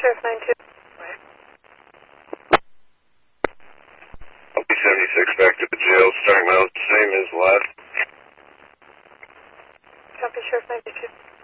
Sheriff 92. I'll be 76 back to the jail, starting out the same as last. Copy, Sheriff 92.